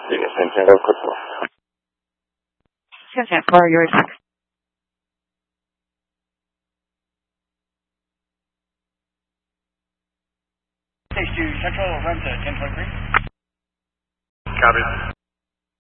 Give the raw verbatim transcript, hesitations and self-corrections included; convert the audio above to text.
谢谢三千二可多。 谢谢 for your text. Stage two Central, run to ten twenty-three. Copy.